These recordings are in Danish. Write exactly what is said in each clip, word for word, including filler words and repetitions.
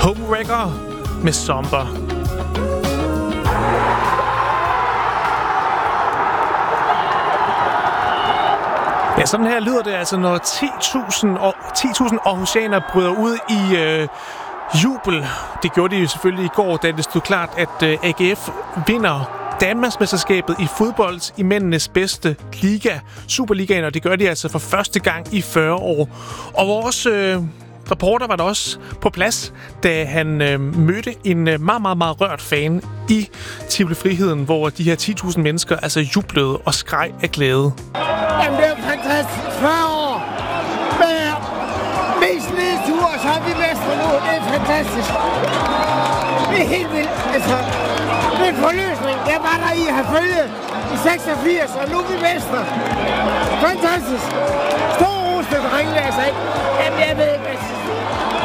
Homewrecker med Somber. Ja, sådan her lyder det altså, når ti tusind aarhusianere bryder ud i øh, jubel. Det gjorde de jo selvfølgelig i går, da det stod klart, at øh, A G F vinder Danmarksmesterskabet i fodbold i mændenes bedste liga, Superligaen, og det gør de altså for første gang i fyrre år. Og vores øh, reporter var der også på plads, da han øh, mødte en øh, meget, meget, meget rørt fan i Tivoli Friheden, hvor de her ti tusind mennesker altså jublede og skreg af glæde. Jamen, det er fantastisk. fyrre år med mest nedtur, så er vi mestre nu. Det er fantastisk. Det er helt vildt. Altså, det er en forløsning. Jeg var der i at have følge i seksogfirs, og nu er vi mestre. Fantastisk. Stor ros til drengene, altså ikke. Jamen, jeg ved ikke, hvad jeg skal sige.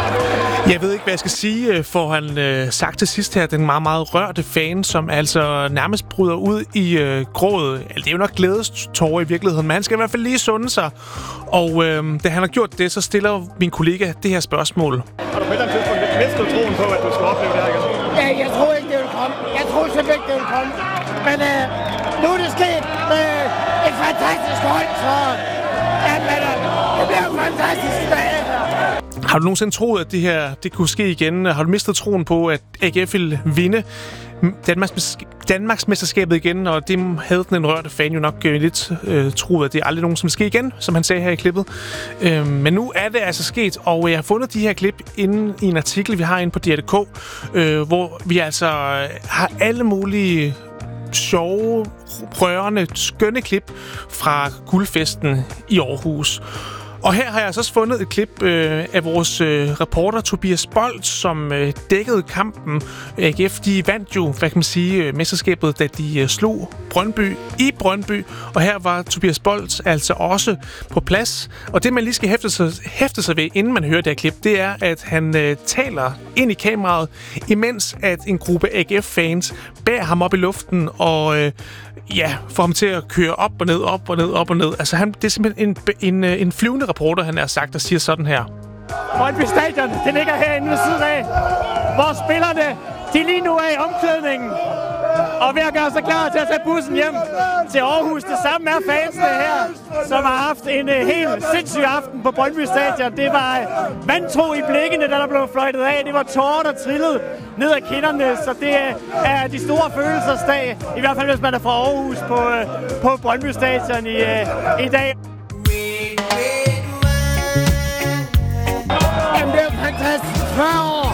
Jeg ved ikke, hvad jeg skal sige, for han øh, sagt til sidst her, den meget, meget rørte fan, som altså nærmest bryder ud i øh, grådet. Altså, det er jo nok glædestårer i virkeligheden, men han skal i hvert fald lige sunde sig. Og øh, da han har gjort det, så stiller min kollega det her spørgsmål. Har du på et eller andet tidspunkt mistet troen på, at du skal opleve det her igen? Ja, jeg tror ikke, det vil komme. Jeg tror simpelthen ikke, det vil komme. Men øh, nu er det sket med et fantastisk hold, så jamen, det bliver jo fantastisk dag. Har du nogensinde troet, at det her det kunne ske igen? Har du mistet troen på, at A G F ville vinde Danmarks, Danmarksmesterskabet igen? Og det havde den rørte fan jo nok øh, lidt øh, troet, at det aldrig nogensinde vil ske igen, som han sagde her i klippet. Øh, men nu er det altså sket, og jeg har fundet de her klip inde i en artikel, vi har inde på D R punktum D K, øh, hvor vi altså har alle mulige sjove, rørende, skønne klip fra guldfesten i Aarhus. Og her har jeg så også fundet et klip øh, af vores øh, reporter Tobias Bolt, som øh, dækkede kampen. A G F, de vandt jo, hvad kan man sige, øh, mesterskabet, da de øh, slog Brøndby i Brøndby. Og her var Tobias Bolt altså også på plads. Og det, man lige skal hæfte sig, hæfte sig ved, inden man hører det her klip, det er, at han øh, taler ind i kameraet, imens at en gruppe A G F-fans bærer ham op i luften og øh, ja, får ham til at køre op og ned, op og ned, op og ned. Altså, han, det er simpelthen en, en, en flyvende reporter, han har sagt, der siger sådan her. Brøndby Stadion, det ligger herinde ved siden af, hvor spillerne, de lige nu er i omklædningen, og ved at gøre sig klar til at tage bussen hjem til Aarhus. Det samme er fansene her, som har haft en uh, helt sindssyg aften på Brøndby Stadion. Det var uh, vantro i blikkene, da der blev fløjtet af. Det var tårer, der trillede ned ad kinderne, så det uh, er de store følelsesdag. I hvert fald, hvis man er fra Aarhus på, uh, på Brøndby Stadion i, uh, i dag. Jamen, det er fantastisk. fyrre år